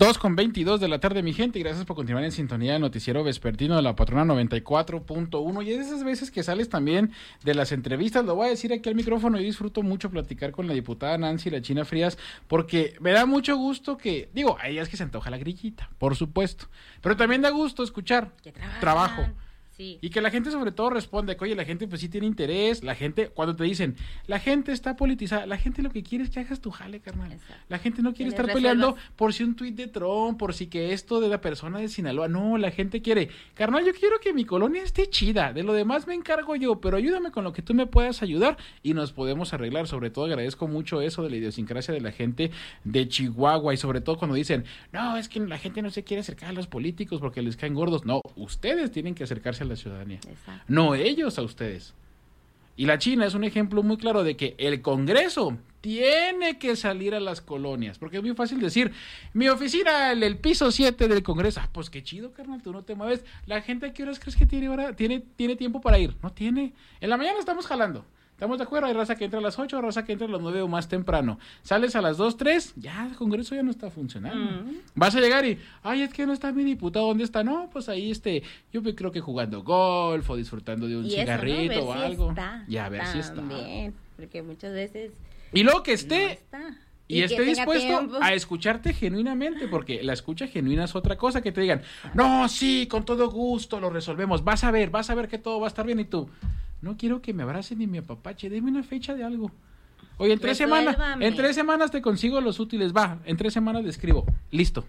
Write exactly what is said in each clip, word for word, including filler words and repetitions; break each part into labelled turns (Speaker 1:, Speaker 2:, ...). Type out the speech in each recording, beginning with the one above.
Speaker 1: dos con veintidós de la tarde, mi gente, y gracias por continuar en sintonía del noticiero vespertino de la Patrona noventa y cuatro punto uno. Y es de esas veces que sales también de las entrevistas, lo voy a decir aquí al micrófono, y disfruto mucho platicar con la diputada Nancy La China Frías, porque me da mucho gusto que, digo, a ella es que se antoja la grillita, por supuesto, pero también da gusto escuchar trabajo. Sí. Y que la gente sobre todo responde que, oye, la gente pues sí tiene interés, la gente, cuando te dicen, la gente está politizada, la gente lo que quiere es que hagas tu jale, carnal. Exacto. La gente no quiere estar peleando por si un tuit de Trump, por si que esto de la persona de Sinaloa, no, la gente quiere, carnal, yo quiero que mi colonia esté chida, de lo demás me encargo yo, pero ayúdame con lo que tú me puedas ayudar y nos podemos arreglar. Sobre todo agradezco mucho eso de la idiosincrasia de la gente de Chihuahua, y sobre todo cuando dicen, no, es que la gente no se quiere acercar a los políticos porque les caen gordos. No, ustedes tienen que acercarse a la ciudadanía. Exacto. No ellos a ustedes. Y la China es un ejemplo muy claro de que el Congreso tiene que salir a las colonias, porque es muy fácil decir, mi oficina, el, el piso siete del Congreso, ah, pues qué chido, carnal, tú no te mueves. La gente, ¿a qué horas crees que tiene, hora, tiene, tiene tiempo para ir? No tiene. En la mañana estamos jalando. ¿Estamos de acuerdo? Hay raza que entra a las ocho, raza que entra a las nueve o más temprano. Sales a las dos, tres, ya el Congreso ya no está funcionando. Mm. Vas a llegar y, ay, es que no está mi diputado, ¿dónde está? No, pues ahí, este, yo creo que jugando golf o disfrutando de un cigarrito, ¿no? O algo.
Speaker 2: Está,
Speaker 1: y a ver si está.
Speaker 2: También, porque muchas veces
Speaker 1: y luego que esté...
Speaker 2: No está.
Speaker 1: Y, y esté dispuesto tiempo. a escucharte genuinamente, porque la escucha genuina es otra cosa, que te digan, no, sí, con todo gusto lo resolvemos, vas a ver, vas a ver que todo va a estar bien, y tú, no quiero que me abracen ni me apapache, deme una fecha de algo. Oye, en tres semanas, en tres semanas te consigo los útiles, va, en tres semanas le escribo, listo.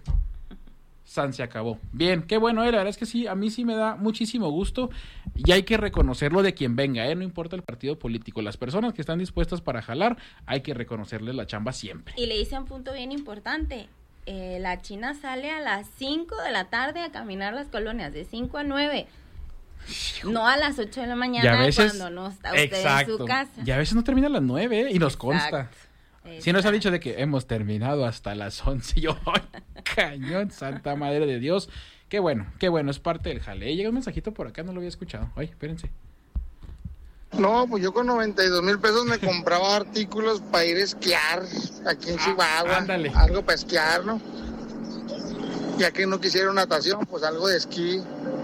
Speaker 1: San se acabó. Bien, qué bueno era, la verdad es que sí, a mí sí me da muchísimo gusto, y hay que reconocerlo de quien venga, ¿eh? No importa el partido político, las personas que están dispuestas para jalar, hay que reconocerles la chamba siempre.
Speaker 2: Y le hice un punto bien importante, eh, la China sale a las cinco de la tarde a caminar las colonias, de cinco a nueve, no a las ocho de la mañana veces, cuando no está usted exacto, en su casa.
Speaker 1: Y a veces no termina a las nueve, ¿eh? Y nos
Speaker 2: exacto.
Speaker 1: consta. Si nos ha dicho de que hemos terminado hasta las once, yo, ¡ay, cañón, santa madre de Dios! Qué bueno, qué bueno, es parte del jale. Llega un mensajito por acá, no lo había escuchado. Ay, espérense.
Speaker 3: No, pues yo con noventa y dos mil pesos me compraba artículos para ir a esquiar aquí en ah, Chihuahua.
Speaker 1: Ándale.
Speaker 3: Algo para esquiar, ¿no? Ya que no quisiera natación, pues algo de esquí.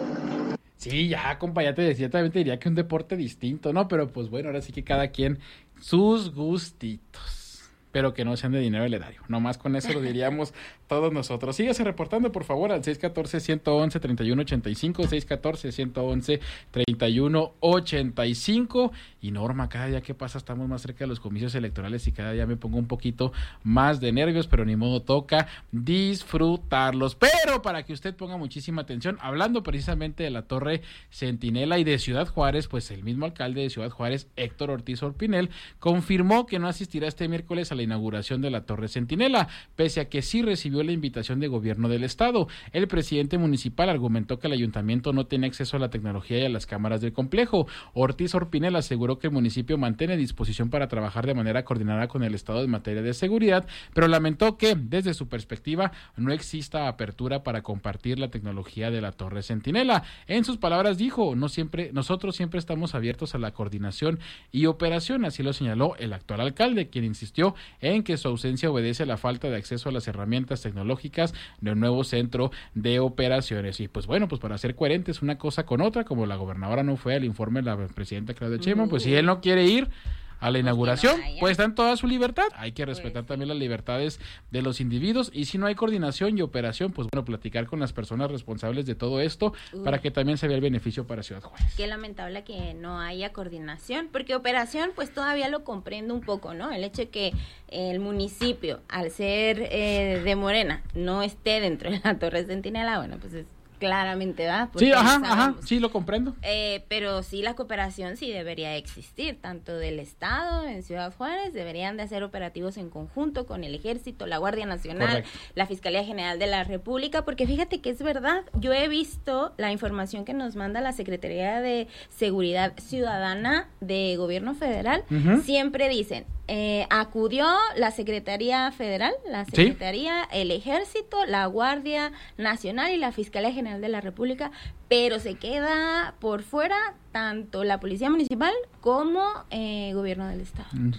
Speaker 1: Sí, ya, compa, ya te decía, también te diría que un deporte distinto, ¿no? Pero pues bueno, ahora sí que cada quien sus gustitos. Pero que no sean de dinero del erario. Nomás con eso lo diríamos todos nosotros. Síguese reportando, por favor, al seis uno cuatro, uno uno uno, tres uno ocho cinco, seis uno cuatro, uno uno uno, tres uno ocho cinco. Y Norma, cada día que pasa estamos más cerca de los comicios electorales y cada día me pongo un poquito más de nervios, pero ni modo, toca disfrutarlos. Pero para que usted ponga muchísima atención, hablando precisamente de la Torre Centinela y de Ciudad Juárez, pues el mismo alcalde de Ciudad Juárez, Héctor Ortiz Orpinel, confirmó que no asistirá este miércoles a la inauguración de la Torre Centinela, pese a que sí recibió la invitación de gobierno del estado. El presidente municipal argumentó que el ayuntamiento no tiene acceso a la tecnología y a las cámaras del complejo. Ortiz Orpinel aseguró que el municipio mantiene disposición para trabajar de manera coordinada con el estado en materia de seguridad, pero lamentó que, desde su perspectiva, no exista apertura para compartir la tecnología de la Torre Centinela. En sus palabras dijo, no siempre, nosotros siempre estamos abiertos a la coordinación y operación, así lo señaló el actual alcalde, quien insistió en que su ausencia obedece a la falta de acceso a las herramientas tecnológicas del nuevo centro de operaciones. Y pues bueno, pues para ser coherentes una cosa con otra, como la gobernadora no fue al informe de la presidenta Claudia Sheinbaum, uh. pues si él no quiere ir a la inauguración, pues, no pues está en toda su libertad. Hay que respetar pues, también las libertades de los individuos, y si no hay coordinación y operación, pues bueno, platicar con las personas responsables de todo esto uh. para que también se vea el beneficio para Ciudad Juárez.
Speaker 2: Qué lamentable que no haya coordinación, porque operación pues todavía lo comprendo un poco, ¿no? El hecho de que el municipio, al ser eh, de Morena, no esté dentro de la Torre Centinela, bueno, pues es claramente va.
Speaker 1: Sí, ajá, ajá, sí, lo comprendo.
Speaker 2: Eh, pero sí, la cooperación sí debería existir, tanto del Estado, en Ciudad Juárez, deberían de hacer operativos en conjunto con el Ejército, la Guardia Nacional, correcto, la Fiscalía General de la República, porque fíjate que es verdad, yo he visto la información que nos manda la Secretaría de Seguridad Ciudadana de Gobierno Federal, uh-huh. siempre dicen, eh, acudió la Secretaría Federal, la Secretaría, ¿sí?, el Ejército, la Guardia Nacional y la Fiscalía General de la República, pero se queda por fuera tanto la Policía Municipal como eh, Gobierno del Estado.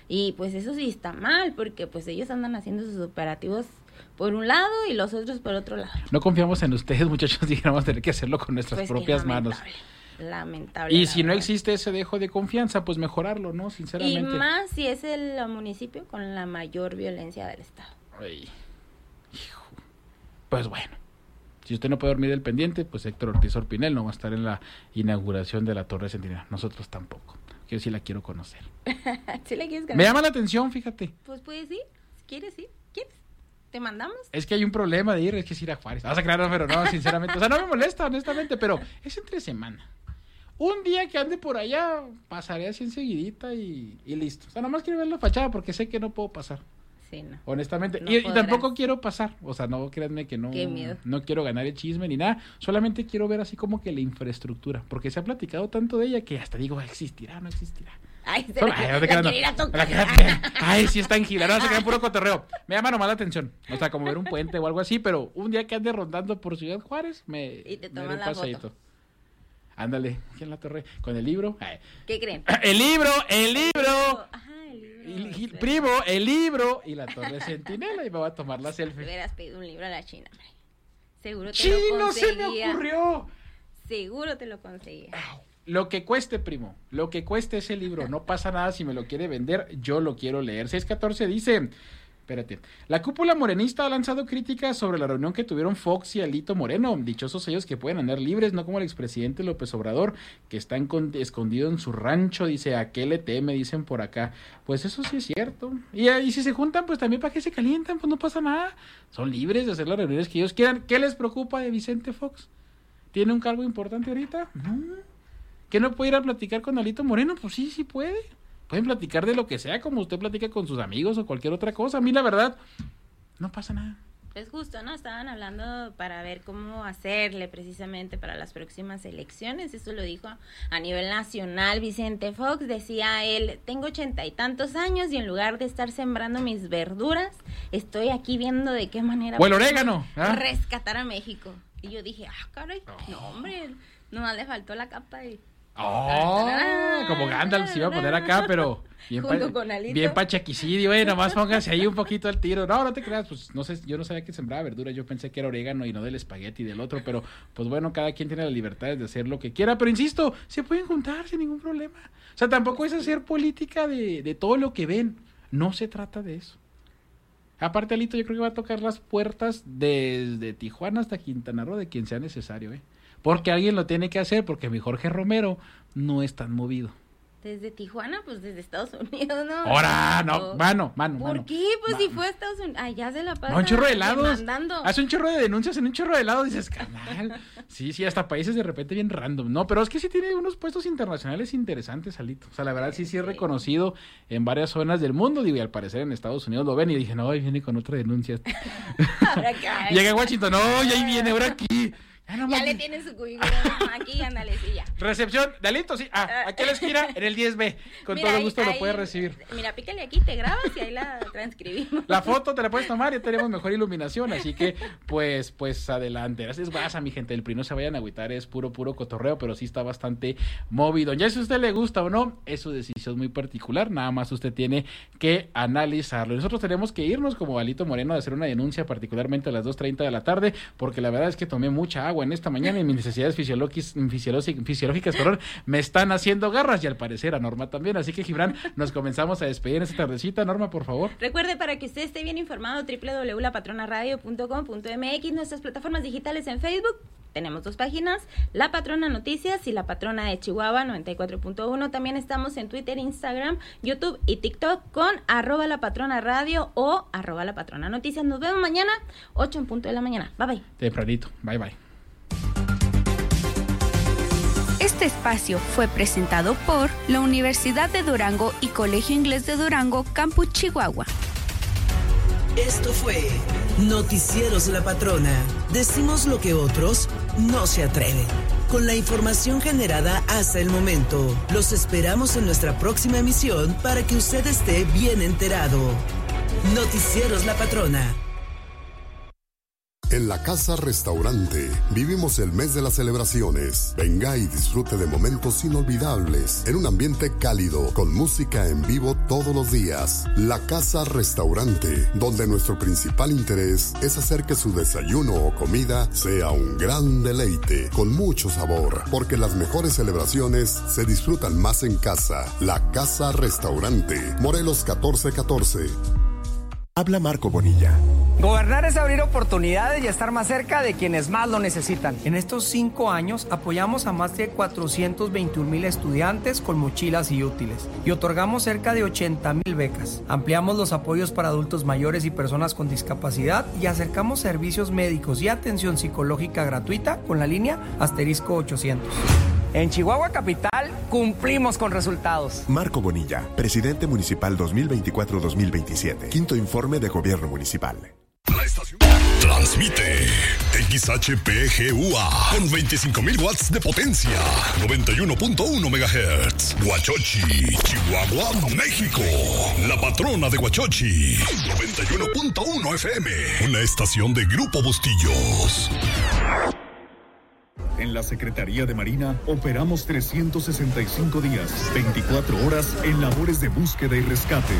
Speaker 2: Y pues eso sí está mal, porque pues ellos andan haciendo sus operativos por un lado y los otros por otro lado.
Speaker 1: No confiamos en ustedes, muchachos, y vamos a tener que hacerlo con nuestras
Speaker 2: pues
Speaker 1: propias manos.
Speaker 2: Lamentable.
Speaker 1: Y si
Speaker 2: verdad.
Speaker 1: No existe ese dejo de confianza, pues mejorarlo, ¿no? Sinceramente.
Speaker 2: Y más si es el municipio con la mayor violencia del estado.
Speaker 1: Ay, hijo. Pues bueno, si usted no puede dormir del pendiente, pues Héctor Ortiz Orpinel no va a estar en la inauguración de la Torre Centinela. Nosotros tampoco. Yo sí la quiero conocer.
Speaker 2: ¿Sí la quieres conocer?
Speaker 1: Me llama la atención, fíjate.
Speaker 2: Pues puedes ir, si quieres ir, ¿quieres? ¿Te mandamos?
Speaker 1: Es que hay un problema de ir, es que es ir a Juárez. Vas a creer, pero no, sinceramente. O sea, no me molesta, honestamente, pero es entre semana. Un día que ande por allá, pasaré así enseguidita y, y listo. O sea, nomás quiero ver la fachada porque sé que no puedo pasar.
Speaker 2: Sí, no.
Speaker 1: Honestamente.
Speaker 2: No
Speaker 1: y, y
Speaker 2: podrás.
Speaker 1: tampoco quiero pasar. O sea, no, créanme que no.
Speaker 2: Qué miedo.
Speaker 1: No quiero ganar el chisme ni nada. Solamente quiero ver así como que la infraestructura. Porque se ha platicado tanto de ella que hasta digo, ¿existirá? ¿No existirá?
Speaker 2: Ay, se
Speaker 1: Solo-
Speaker 2: la,
Speaker 1: ay, no
Speaker 2: la
Speaker 1: te creas, no.
Speaker 2: quiere ir a tocar.
Speaker 1: La quiere- Ay, sí está en gira, no, se queda en puro cotorreo. Me llama nomás la atención. O sea, como ver un puente o algo así, pero un día que ande rondando por Ciudad Juárez, me,
Speaker 2: Y te
Speaker 1: me
Speaker 2: toman
Speaker 1: doy un
Speaker 2: la
Speaker 1: paseíto.
Speaker 2: foto.
Speaker 1: Ándale, aquí en la torre, con el libro. Ay.
Speaker 2: ¿Qué creen?
Speaker 1: ¡El libro! ¡El libro!
Speaker 2: Ajá, el libro.
Speaker 1: Y- y-
Speaker 2: es verdad.
Speaker 1: primo, el libro y la torre Centinela y me voy a tomar la
Speaker 2: Te
Speaker 1: selfie.
Speaker 2: hubieras pedido un libro a la China, hombre. Seguro te
Speaker 1: ¡Sí,
Speaker 2: lo
Speaker 1: no se me
Speaker 2: conseguía.
Speaker 1: ocurrió!
Speaker 2: Seguro te lo conseguía.
Speaker 1: Lo que cueste, primo, lo que cueste ese libro, no pasa nada si me lo quiere vender, yo lo quiero leer. seis catorce dice, espérate, la cúpula morenista ha lanzado críticas sobre la reunión que tuvieron Fox y Alito Moreno, dichosos ellos que pueden andar libres, no como el expresidente López Obrador, que está encon- escondido en su rancho, dice, ¿a qué le teme? Dicen por acá. Pues eso sí es cierto. Y, y si se juntan, pues también para qué se calientan, pues no pasa nada. Son libres de hacer las reuniones que ellos quieran. ¿Qué les preocupa de Vicente Fox? ¿Tiene un cargo importante ahorita? No. ¿Que no puede ir a platicar con Alito Moreno? Pues sí, sí puede. Pueden platicar de lo que sea, como usted platica con sus amigos o cualquier otra cosa. A mí, la verdad, no pasa nada.
Speaker 2: Es justo, ¿no? Estaban hablando para ver cómo hacerle precisamente para las próximas elecciones. Eso lo dijo a nivel nacional Vicente Fox. Decía él, tengo ochenta y tantos años y en lugar de estar sembrando mis verduras, estoy aquí viendo de qué manera
Speaker 1: O el orégano. ¿Ah?
Speaker 2: rescatar a México. Y yo dije, ah, caray, no, hombre, nomás le faltó la capa y...
Speaker 1: Oh, como Gandalf se iba a poner acá, pero bien,
Speaker 2: Junto
Speaker 1: pa-
Speaker 2: con Alito.
Speaker 1: bien pachequicidio, eh, nomás póngase ahí un poquito al tiro. No, no te creas, pues no sé, yo no sabía que sembraba verdura, yo pensé que era orégano y no del espagueti y del otro, pero pues bueno, cada quien tiene la libertad de hacer lo que quiera, pero insisto, se pueden juntar sin ningún problema. O sea, tampoco es hacer política de, de todo lo que ven, no se trata de eso. Aparte, Alito, yo creo que va a tocar las puertas desde Tijuana hasta Quintana Roo, de quien sea necesario, eh. Porque alguien lo tiene que hacer, porque mi Jorge Romero no es tan movido.
Speaker 2: Desde Tijuana, pues desde Estados Unidos, ¿no?
Speaker 1: ¡Ahora! No,
Speaker 2: O-
Speaker 1: mano, mano,
Speaker 2: ¿Por
Speaker 1: mano.
Speaker 2: qué? Pues
Speaker 1: Mano.
Speaker 2: si fue a Estados Unidos, allá se la pasa
Speaker 1: No, un chorro de helados.
Speaker 2: demandando.
Speaker 1: Hace un chorro de denuncias en un chorro de helados, dices, canal. Sí, sí, hasta países de repente bien random. No, pero es que sí tiene unos puestos internacionales interesantes, Alito. O sea, la verdad sí, sí es reconocido en varias zonas del mundo. Digo, y al parecer en Estados Unidos lo ven y dije, no, ahí viene con otra denuncia.
Speaker 2: Ahora que- ay,
Speaker 1: Llega a Washington, no, y ahí viene, ahora aquí. Ya, no
Speaker 2: ya
Speaker 1: mames.
Speaker 2: le tienen su currículum aquí, ándale, sí, ya.
Speaker 1: Recepción, de Alito, sí. Ah, aquí a la esquina, en el diez B. Con
Speaker 2: Mira,
Speaker 1: todo
Speaker 2: ahí-
Speaker 1: gusto lo
Speaker 2: ahí-
Speaker 1: puede recibir.
Speaker 2: Mira, pícale aquí, te grabas y ahí la transcribimos.
Speaker 1: La foto te la puedes tomar, ya tenemos mejor iluminación, así que pues pues adelante. Es guasa, mi gente, el P R I, no se vayan a agüitar, es puro puro cotorreo, pero sí está bastante movido. Ya si a usted le gusta o no, es su decisión muy particular, nada más usted tiene que analizarlo. Nosotros tenemos que irnos como Alito Moreno de hacer una denuncia particularmente a las dos treinta de la tarde, porque la verdad es que tomé mucha agua en esta mañana y mis necesidades fisiológicas, fisiológicas, fisiológicas perdón, me están haciendo garras y al parecer a Norma también, así que Gibran, nos comenzamos a despedir en esta tardecita. Norma, por favor.
Speaker 2: Recuerde, para que usted esté bien informado, doble u doble u doble u punto la patrona radio punto com punto m x, nuestras plataformas digitales en Facebook. Tenemos dos páginas, La Patrona Noticias y La Patrona de Chihuahua noventa y cuatro punto uno. También estamos en Twitter, Instagram, YouTube y TikTok con arroba La Patrona Radio o arroba La Patrona Noticias. Nos vemos mañana, ocho en punto de la mañana. Bye, bye.
Speaker 1: Tempranito. Bye, bye.
Speaker 4: Este espacio fue presentado por la Universidad de Durango y Colegio Inglés de Durango, Campus Chihuahua.
Speaker 5: Esto fue Noticieros La Patrona. Decimos lo que otros no se atreven. Con la información generada hasta el momento, los esperamos en nuestra próxima emisión para que usted esté bien enterado. Noticieros La Patrona.
Speaker 6: En la Casa Restaurante vivimos el mes de las celebraciones. Venga y disfrute de momentos inolvidables en un ambiente cálido con música en vivo todos los días. La Casa Restaurante, donde nuestro principal interés es hacer que su desayuno o comida sea un gran deleite con mucho sabor, porque las mejores celebraciones se disfrutan más en casa. La Casa Restaurante, Morelos catorce catorce.
Speaker 7: Habla Marco Bonilla.
Speaker 8: Gobernar es abrir oportunidades y estar más cerca de quienes más lo necesitan. En estos cinco años apoyamos a más de cuatrocientos veintiún mil estudiantes con mochilas y útiles y otorgamos cerca de ochenta mil becas. Ampliamos los apoyos para adultos mayores y personas con discapacidad y acercamos servicios médicos y atención psicológica gratuita con la línea asterisco ochocientos. En Chihuahua Capital cumplimos con resultados.
Speaker 7: Marco Bonilla, presidente municipal dos mil veinticuatro a dos mil veintisiete. Quinto informe de gobierno municipal.
Speaker 9: La estación transmite X H P G U A con veinticinco mil watts de potencia, noventa y uno punto uno megahertz. Huachochi, Chihuahua, México. La patrona de Huachochi, noventa y uno punto uno F M. Una estación de Grupo Bustillos.
Speaker 10: En la Secretaría de Marina operamos trescientos sesenta y cinco días, veinticuatro horas en labores de búsqueda y rescate.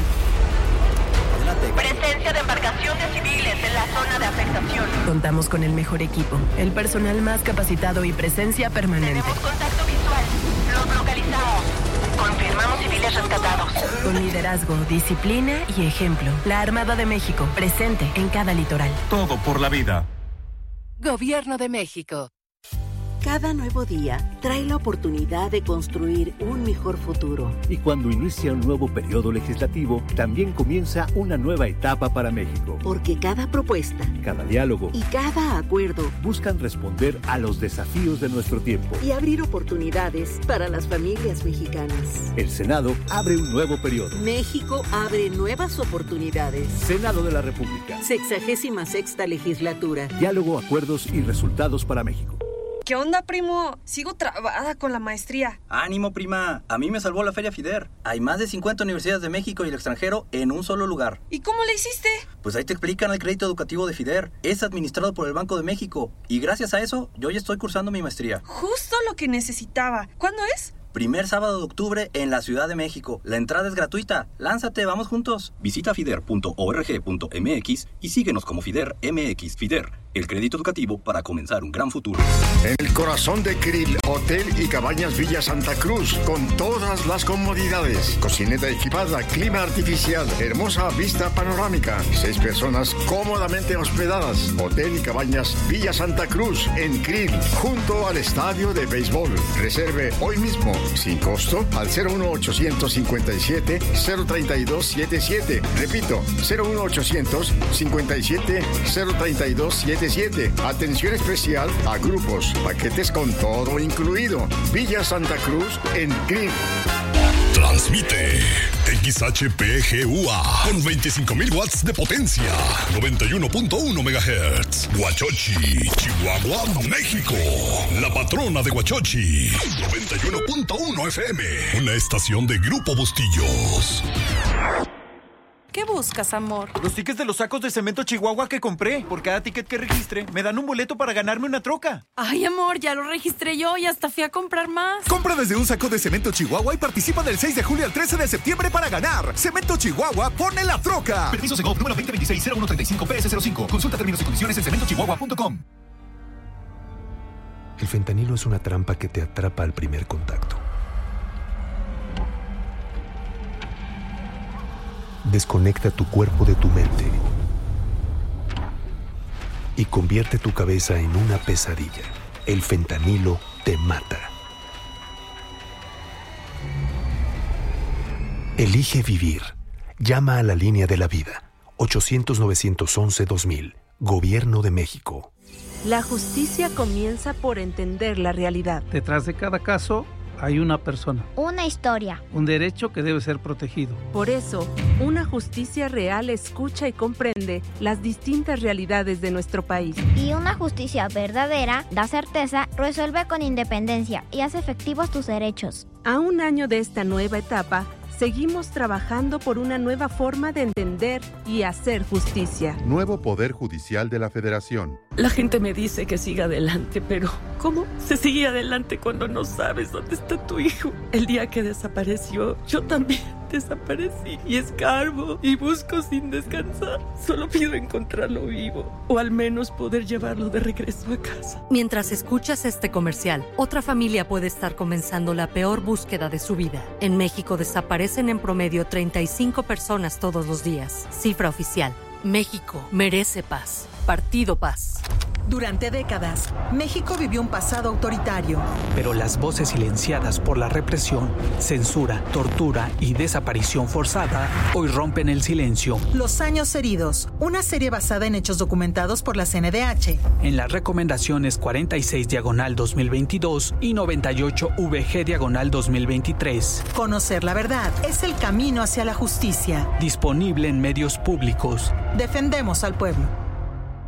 Speaker 11: Presencia de embarcaciones civiles en la zona de afectación.
Speaker 12: Contamos con el mejor equipo, el personal más capacitado y presencia permanente.
Speaker 11: Tenemos contacto visual. Los localizamos. Confirmamos civiles rescatados.
Speaker 12: Con liderazgo, disciplina y ejemplo. La Armada de México, presente en cada litoral.
Speaker 10: Todo por la vida.
Speaker 12: Gobierno de México.
Speaker 13: Cada nuevo día trae la oportunidad de construir un mejor futuro.
Speaker 14: Y cuando inicia un nuevo periodo legislativo, también comienza una nueva etapa para México.
Speaker 13: Porque cada propuesta,
Speaker 14: cada diálogo
Speaker 13: y cada acuerdo
Speaker 14: buscan responder a los desafíos de nuestro tiempo
Speaker 13: y abrir oportunidades para las familias mexicanas.
Speaker 14: El Senado abre un nuevo periodo.
Speaker 13: México abre nuevas oportunidades.
Speaker 14: Senado de la República.
Speaker 13: Sexagésima sexta legislatura.
Speaker 14: Diálogo, acuerdos y resultados para México.
Speaker 15: ¿Qué onda, primo? Sigo trabada con la maestría.
Speaker 16: Ánimo, prima. A mí me salvó la Feria FIDER. Hay más de cincuenta universidades de México y el extranjero en un solo lugar.
Speaker 15: ¿Y cómo le hiciste?
Speaker 16: Pues ahí te explican el crédito educativo de FIDER. Es administrado por el Banco de México. Y gracias a eso, yo ya estoy cursando mi maestría.
Speaker 15: Justo lo que necesitaba. ¿Cuándo es?
Speaker 16: Primer sábado de octubre en la Ciudad de México. La entrada es gratuita. Lánzate, vamos juntos. Visita fider punto org punto m x y síguenos como FIDER M X. FIDER, el crédito educativo para comenzar un gran futuro.
Speaker 17: En el corazón de Krill, Hotel y Cabañas Villa Santa Cruz, con todas las comodidades. Cocineta equipada, clima artificial, hermosa vista panorámica. Seis personas cómodamente hospedadas. Hotel y Cabañas Villa Santa Cruz, en Krill, junto al estadio de béisbol. Reserve hoy mismo, sin costo, al cero uno ochocientos cincuenta y siete cero treinta y dos setenta y siete. Repito, cero uno ochocientos cincuenta y siete cero treinta y dos setenta y siete. Atención especial a grupos, paquetes con todo incluido. Villa Santa Cruz en Krill.
Speaker 9: Transmite X H P G U A con veinticinco mil watts de potencia, noventa y uno punto uno megahertz. Huachochi, Chihuahua, México. La patrona de Huachochi, noventa y uno punto uno F M. Una estación de Grupo Bustillos.
Speaker 18: ¿Qué buscas, amor?
Speaker 19: Los tickets de los sacos de cemento Chihuahua que compré. Por cada ticket que registre, me dan un boleto para ganarme una troca.
Speaker 18: Ay, amor, ya lo registré yo y hasta fui a comprar más.
Speaker 20: Compra desde un saco de cemento Chihuahua y participa del seis de julio al trece de septiembre para ganar. Cemento Chihuahua, pone la troca.
Speaker 21: Permiso Segov número veinte veintiséis cero uno treinta y cinco P S cero cinco. Consulta términos y condiciones en cemento chihuahua punto com.
Speaker 7: El fentanilo es una trampa que te atrapa al primer contacto. Desconecta tu cuerpo de tu mente y convierte tu cabeza en una pesadilla. El fentanilo te mata. Elige vivir. Llama a la línea de la vida. ochocientos novecientos once dos mil. Gobierno de México.
Speaker 22: La justicia comienza por entender la realidad.
Speaker 23: Detrás de cada caso hay una persona.
Speaker 24: Una historia.
Speaker 23: Un derecho que debe ser protegido.
Speaker 22: Por eso, una justicia real escucha y comprende las distintas realidades de nuestro país.
Speaker 24: Y una justicia verdadera da certeza, resuelve con independencia y hace efectivos tus derechos.
Speaker 22: A un año de esta nueva etapa, seguimos trabajando por una nueva forma de entender y hacer justicia.
Speaker 1: Nuevo Poder Judicial de la Federación.
Speaker 2: La gente me dice que siga adelante, pero ¿cómo se sigue adelante cuando no sabes dónde está tu hijo? El día que desapareció, yo también desaparecí y escarbo y busco sin descansar. Solo pido encontrarlo vivo o al menos poder llevarlo de regreso a casa.
Speaker 3: Mientras escuchas este comercial, otra familia puede estar comenzando la peor búsqueda de su vida. En México desaparecen en promedio treinta y cinco personas todos los días. Cifra oficial. México merece paz. Partido Paz.
Speaker 4: Durante décadas, México vivió un pasado autoritario.
Speaker 23: Pero las voces silenciadas por la represión, censura, tortura y desaparición forzada hoy rompen el silencio.
Speaker 4: Los años heridos, una serie basada en hechos documentados por la C N D H.
Speaker 23: En las recomendaciones cuarenta y seis diagonal dos mil veintidós y noventa y ocho V G diagonal dos mil veintitrés.
Speaker 4: Conocer la verdad es el camino hacia la justicia.
Speaker 23: Disponible en medios públicos.
Speaker 4: Defendemos al pueblo.